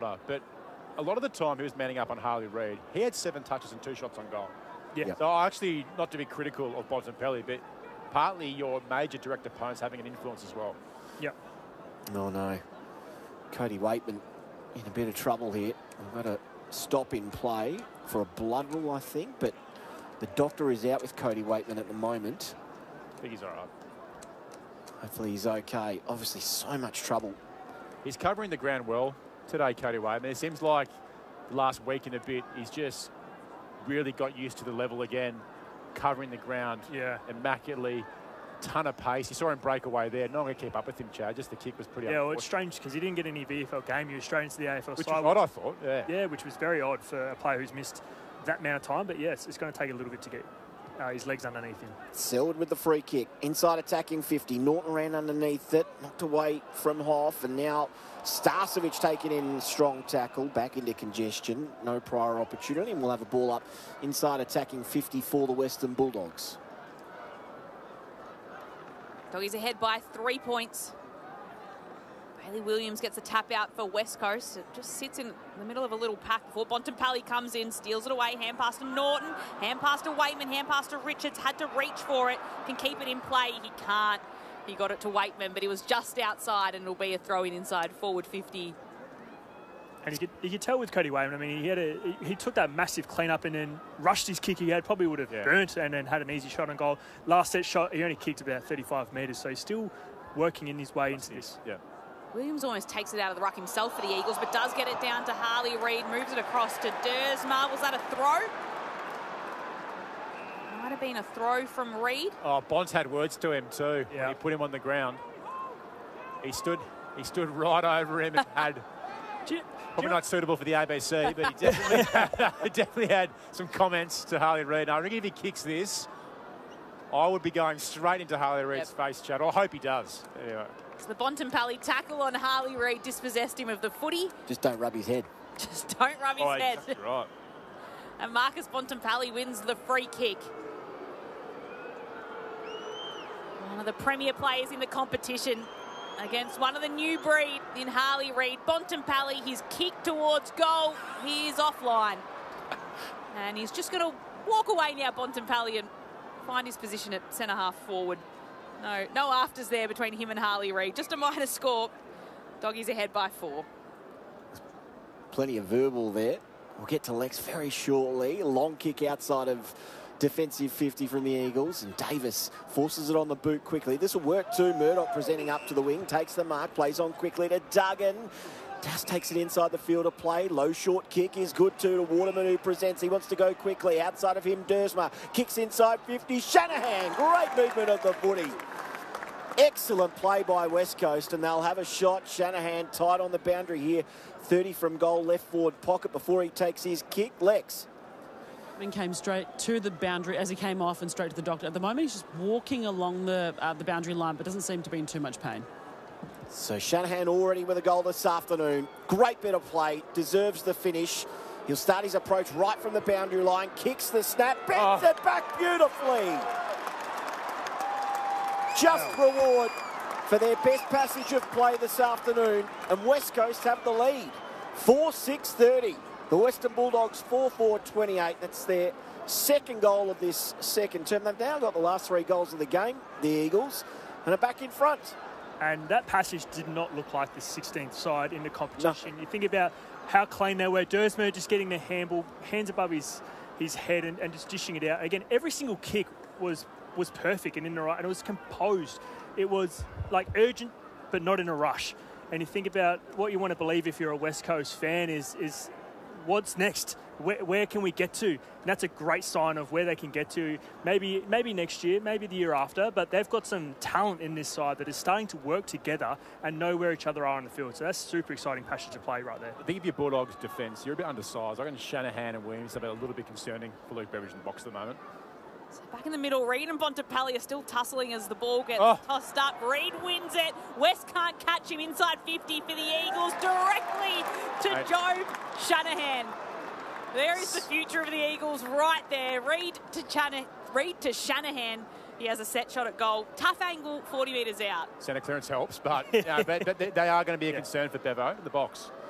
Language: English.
Palmer, but a lot of the time he was manning up on Harley Reid. He had 7 touches and 2 shots on goal. Yeah. So actually, not to be critical of Bontempelli, but partly your major direct opponents having an influence as well. Yep. Oh, no. Cody Waitman in a bit of trouble here. We've got a stop in play for a blood rule, I think, but the doctor is out with Cody Waitman at the moment. I think he's all right. Hopefully he's okay. Obviously, so much trouble. He's covering the ground well today, Cody Waitman. It seems like the last week and a bit, he's just really got used to the level again, covering the ground immaculately. Ton of pace. You saw him break away there. Not going to keep up with him, Chad. Just the kick was pretty well, it's strange because he didn't get any VFL game. He was straight into the AFL which side. Was odd, I thought. Yeah, which was very odd for a player who's missed that amount of time. But yes, it's going to take a little bit to get his legs underneath him. Selwood with the free kick. Inside attacking 50. Norton ran underneath it. Knocked away from Hoff. And now Starcevic taking in strong tackle. Back into congestion. No prior opportunity. And we'll have a ball up inside attacking 50 for the Western Bulldogs. Doggies ahead by 3 points. Bailey Williams gets a tap out for West Coast. It just sits in the middle of a little pack before Bontempelli comes in, steals it away. Hand pass to Norton, hand pass to Waitman, hand pass to Richards. Had to reach for it, can keep it in play. He can't. He got it to Waitman, but he was just outside, and it'll be a throw in inside forward 50. And you could tell with Cody Waitman, I mean, he took that massive clean-up and then rushed his kick. He probably would have burnt and then had an easy shot on goal. Last set shot, he only kicked about 35 metres, so he's still working in his way into this. Yeah. Williams almost takes it out of the ruck himself for the Eagles, but does get it down to Harley Reid, moves it across to Dersma. Was that a throw? Might have been a throw from Reid. Oh, Bonds had words to him too when he put him on the ground. He stood right over him and had... Probably not suitable for the ABC, but he definitely had some comments to Harley Reid. I reckon if he kicks this, I would be going straight into Harley Reid's face, Chad. I hope he does. Anyway. So the Bontempelli tackle on Harley Reid dispossessed him of the footy. Just don't rub his head. Just don't rub his head. That's right. And Marcus Bontempelli wins the free kick. One of the premier players in the competition against one of the new breed in Harley Reid. Bontempelli, his kick towards goal. He is offline. And he's just going to walk away now, Bontempelli, and find his position at centre-half forward. No afters there between him and Harley Reid. Just a minor score. Doggies ahead by 4. Plenty of verbal there. We'll get to Lex very shortly. A long kick outside of defensive 50 from the Eagles, and Davis forces it on the boot quickly. This will work too. Murdoch presenting up to the wing, takes the mark, plays on quickly to Duggan. Just takes it inside the field of play. Low short kick is good too to Waterman, who presents. He wants to go quickly. Outside of him, Dersma kicks inside 50. Shanahan, great movement of the footy. Excellent play by West Coast, and they'll have a shot. Shanahan tight on the boundary here. 30 from goal, left forward pocket before he takes his kick. Lex. Came straight to the boundary as he came off and straight to the doctor. At the moment, he's just walking along the boundary line, but doesn't seem to be in too much pain. So Shanahan already with a goal this afternoon. Great bit of play, deserves the finish. He'll start his approach right from the boundary line, kicks the snap, bends it back beautifully. Just reward for their best passage of play this afternoon, and West Coast have the lead. 4-6-30. The Western Bulldogs 4-4-28. That's their second goal of this second term. They've now got the last 3 goals of the game, the Eagles, and are back in front. And that passage did not look like the 16th side in the competition. No. You think about how clean they were. Dersma just getting the handball, hands above his head and just dishing it out. Again, every single kick was perfect and in the right, and it was composed. It was like urgent, but not in a rush. And you think about what you want to believe if you're a West Coast fan is what's next? Where can we get to? And that's a great sign of where they can get to. Maybe next year, maybe the year after, but they've got some talent in this side that is starting to work together and know where each other are on the field. So that's super exciting passage of play right there. I think if you're Bulldogs defence, you're a bit undersized. I reckon Shanahan and Williams are a little bit concerning for Luke Beveridge in the box at the moment. So back in the middle, Reid and Bontempelli are still tussling as the ball gets tossed up. Reid wins it. West can't catch him inside 50 for the Eagles, directly to Joe Shanahan. There is the future of the Eagles right there. Reid to Shanahan. He has a set shot at goal. Tough angle, 40 metres out. Centre clearance helps, but, but they are going to be a concern for Bevo in the box.